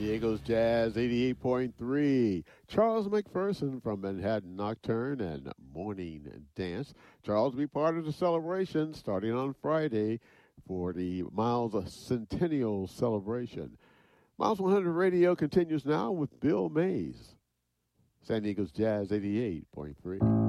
Diego's Jazz 88.3. Charles McPherson from Manhattan Nocturne and Morning Dance. Charles will be part of the celebration starting on Friday for the Miles Centennial celebration. Miles 100 Radio continues now with Bill Mays. San Diego's Jazz 88.3.